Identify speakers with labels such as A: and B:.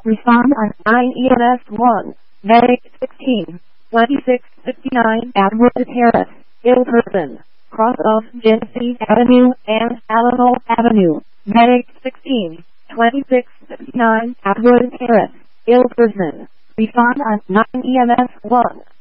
A: Respond on 9 EMS 1, Medic 16, 2659 Atwood Terrace, Ilperson, cross of Genesee Avenue and Alamo Avenue. Medic 16, 2659 Atwood Terrace, Ilperson. Respond on 9 EMS 1.